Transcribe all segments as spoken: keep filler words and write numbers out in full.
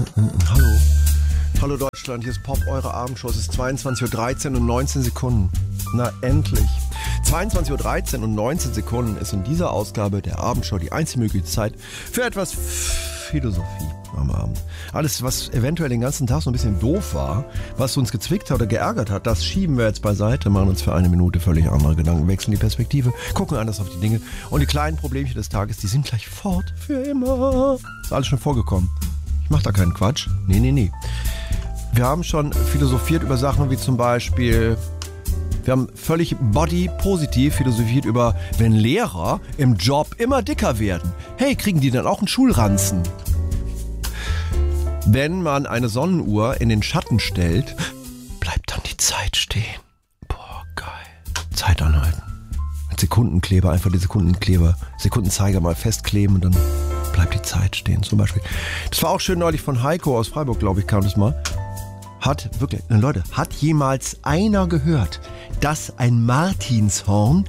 Hallo. Hallo Deutschland, hier ist Pop, eure Abendshow. Es ist zweiundzwanzig Uhr dreizehn und neunzehn Sekunden. Na, endlich. zweiundzwanzig Uhr dreizehn und neunzehn Sekunden ist in dieser Ausgabe der Abendshow die einzige mögliche Zeit für etwas Philosophie am Abend. Alles, was eventuell den ganzen Tag so ein bisschen doof war, was uns gezwickt hat oder geärgert hat, das schieben wir jetzt beiseite, machen uns für eine Minute völlig andere Gedanken, wechseln die Perspektive, gucken anders auf die Dinge und die kleinen Problemchen des Tages, die sind gleich fort für immer. Ist alles schon vorgekommen. Ich mach da keinen Quatsch. Nee, nee, nee. Wir haben schon philosophiert über Sachen wie zum Beispiel, wir haben völlig body-positiv philosophiert über, wenn Lehrer im Job immer dicker werden. Hey, kriegen die dann auch einen Schulranzen? Wenn man eine Sonnenuhr in den Schatten stellt, bleibt dann die Zeit stehen. Boah, geil. Zeit anhalten. Mit Sekundenkleber, einfach die Sekundenkleber, Sekundenzeiger mal festkleben und dann bleibt die Zeit stehen zum Beispiel. Das war auch schön neulich von Heiko aus Freiburg, glaube ich, kam das mal. Hat, wirklich, Leute, hat jemals einer gehört, dass ein Martinshorn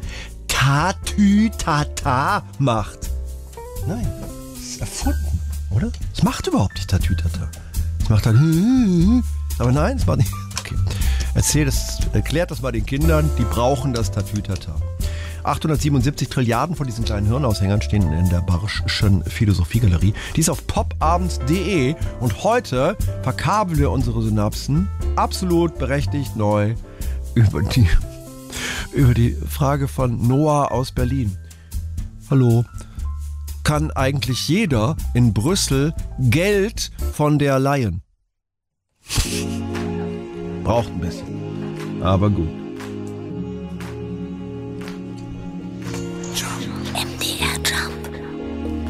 Tatütata macht? Nein, das ist erfunden, oder? Es macht überhaupt nicht Tatütata. Es macht dann, aber nein, es macht nicht. Okay. Erzähl das, erklärt das mal den Kindern, die brauchen das Tatütata. achthundertsiebenundsiebzig Trilliarden von diesen kleinen Hirnaushängern stehen in der Barschen Philosophiegalerie. Die ist auf popabend punkt de und heute verkabeln wir unsere Synapsen absolut berechtigt neu über die, über die Frage von Noah aus Berlin. Hallo, kann eigentlich jeder in Brüssel Geld von der leihen? Braucht ein bisschen, aber gut.